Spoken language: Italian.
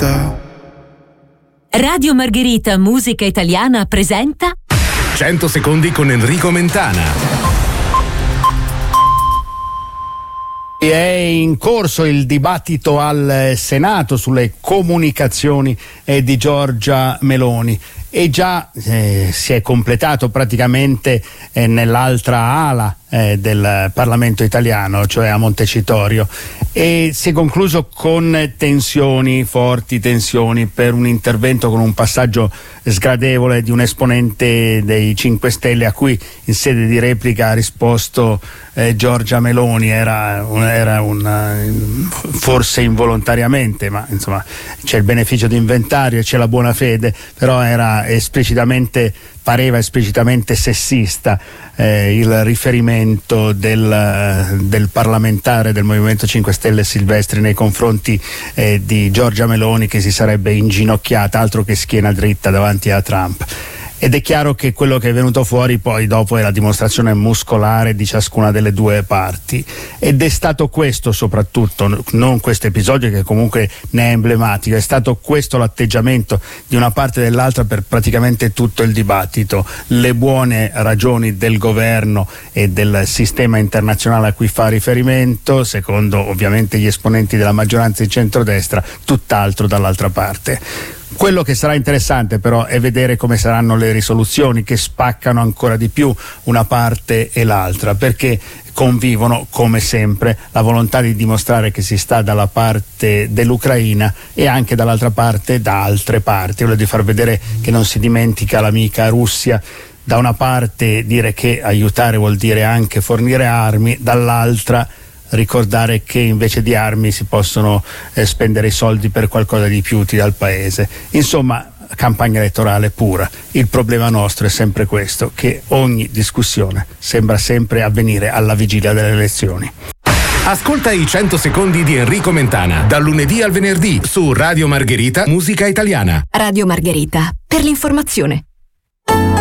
Margherita. Radio Margherita Musica Italiana presenta 100 secondi con Enrico Mentana. È in corso il dibattito al Senato sulle comunicazioni di Giorgia Meloni e già si è completato praticamente nell'altra ala del Parlamento italiano, cioè a Montecitorio, e si è concluso con tensioni, forti tensioni, per un intervento con un passaggio sgradevole di un esponente dei 5 Stelle a cui in sede di replica ha risposto Giorgia Meloni. Era forse involontariamente, ma insomma c'è il beneficio di inventario e c'è la buona fede, però pareva esplicitamente sessista il riferimento del parlamentare del Movimento 5 Stelle Silvestri nei confronti di Giorgia Meloni, che si sarebbe inginocchiata, altro che schiena dritta, davanti a Trump. Ed è chiaro che quello che è venuto fuori poi dopo è la dimostrazione muscolare di ciascuna delle due parti, ed è stato questo soprattutto, non questo episodio che comunque ne è emblematico, è stato questo l'atteggiamento di una parte e dell'altra per praticamente tutto il dibattito. Le buone ragioni del governo e del sistema internazionale a cui fa riferimento, secondo ovviamente gli esponenti della maggioranza di centrodestra, tutt'altro dall'altra parte. Quello che sarà interessante però è vedere come saranno le risoluzioni, che spaccano ancora di più una parte e l'altra, perché convivono come sempre la volontà di dimostrare che si sta dalla parte dell'Ucraina e anche dall'altra parte da altre parti, quello di far vedere che non si dimentica l'amica Russia. Da una parte dire che aiutare vuol dire anche fornire armi, dall'altra ricordare che invece di armi si possono spendere i soldi per qualcosa di più utile al paese. Insomma, campagna elettorale pura. Il problema nostro è sempre questo, che ogni discussione sembra sempre avvenire alla vigilia delle elezioni. Ascolta i 100 secondi di Enrico Mentana, dal lunedì al venerdì su Radio Margherita Musica Italiana. Radio Margherita, per l'informazione.